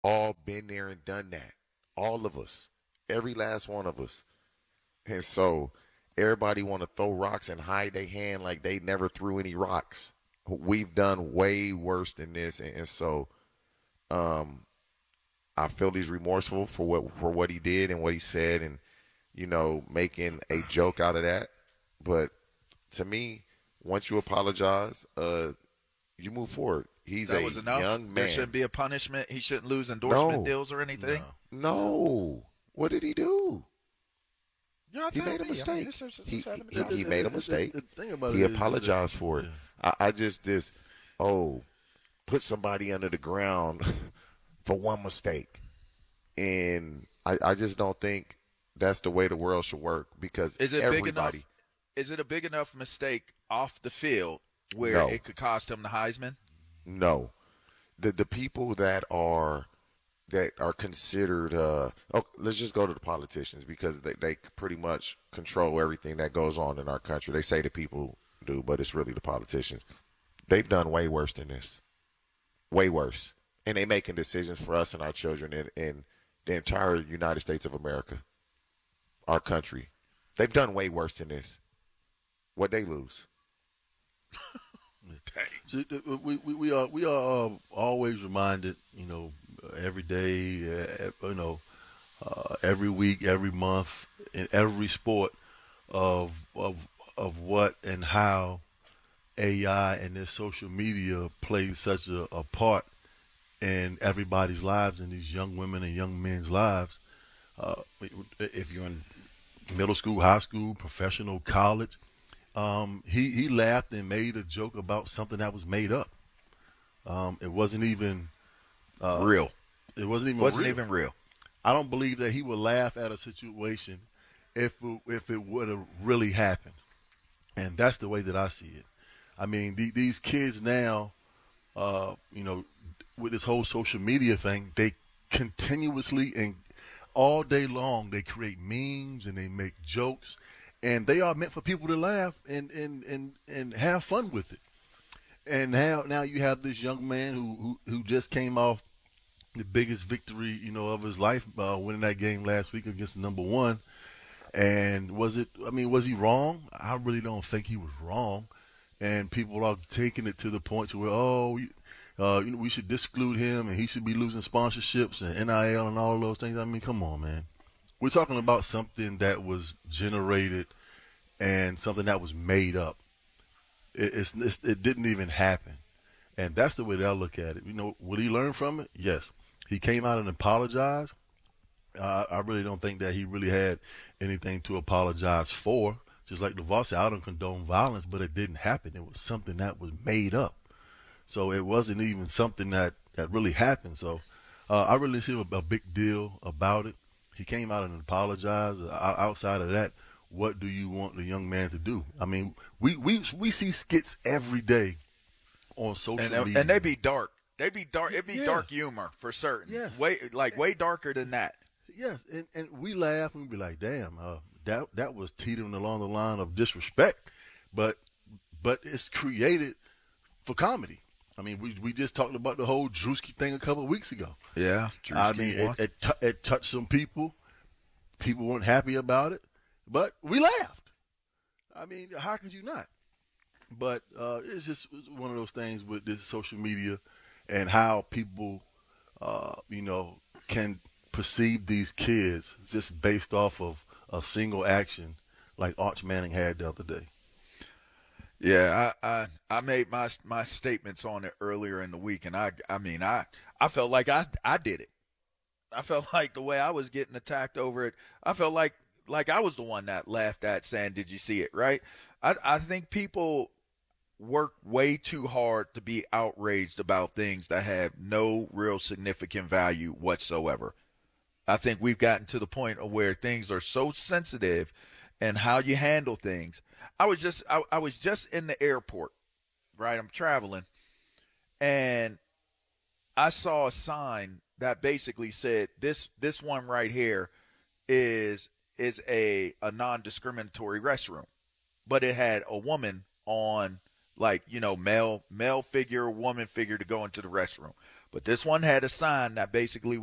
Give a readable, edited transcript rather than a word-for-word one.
all been there and done that. All of us, every last one of us. And so everybody want to throw rocks and hide their hand like they never threw any rocks. We've done way worse than this, and so um, I feel he's remorseful for what he did and what he said, and making a joke out of that. But to me, once you apologize, you move forward. He's That a was enough. young There shouldn't man. be a punishment. He shouldn't lose endorsement No, deals or anything. No. no. What did he do? Y'all He tell made a me. I mean, mistake. this happened to He Cosby. made a mistake. The thing about He it is that, apologized for it. I just this oh put somebody under the ground for one mistake, and I just don't think that's the way the world should work because Is it big enough? everybody. Is it a big enough mistake off the field where No. it could cost him the Heisman? No, the people that are considered let's just go to the politicians because they pretty much control everything that goes on in our country. They say the people do, but it's really the politicians. They've done way worse than this. Way worse. And they making decisions for us and our children in the entire United States of America. Our country. They've done way worse than this. What they lose? See, we are always reminded, every day, every week, every month, in every sport, of what and how AI and this social media plays such a part in everybody's lives and these young women and young men's lives. Uh, if you're in middle school, high school, professional, college, he laughed and made a joke about something that was made up. It wasn't even Real. it wasn't even Wasn't real. even real. I don't believe that he would laugh at a situation if it would have really happened, and that's the way that I see it. I mean, these kids now, with this whole social media thing, they continuously and all day long they create memes and they make jokes, and they are meant for people to laugh and have fun with it. And now you have this young man who just came off the biggest victory of his life, winning that game last week against the number one. And was it? I mean, was he wrong? I really don't think he was wrong. And people are taking it to the point to where we should disclude him and he should be losing sponsorships and NIL and all of those things. I mean, come on, man. We're talking about something that was generated and something that was made up. It didn't even happen. And that's the way that I look at it. Would he learn from it? Yes. He came out and apologized. I really don't think that he really had anything to apologize for. Just like DeVos said, I don't condone violence, but it didn't happen. It was something that was made up. So it wasn't even something that really happened. So I really see a big deal about it. He came out and apologized. Outside of that, what do you want the young man to do? I mean, we see skits every day on social media. And they be dark. They be dark. It be Yeah. dark humor for certain. Yes. Way darker than that. Yes, and we laugh and we be like, damn, that was teetering along the line of disrespect, but it's created for comedy. I mean, we just talked about the whole Drewski thing a couple of weeks ago. Yeah. I mean, it touched some people. People weren't happy about it, but we laughed. I mean, how could you not? But it's just one of those things with this social media and how people, can perceive these kids just based off of a single action like Arch Manning had the other day. Yeah, I made my statements on it earlier in the week, and I felt like I did it. I felt like the way I was getting attacked over it, I felt like I was the one that laughed at saying, "Did you see it?" Right? I think people work way too hard to be outraged about things that have no real significant value whatsoever. I think we've gotten to the point of where things are so sensitive and how you handle things. I was just in the airport, right? I'm traveling, and I saw a sign that basically said this one right here is a non-discriminatory restroom, but it had a woman on, like, male figure, woman figure to go into the restroom. But this one had a sign that basically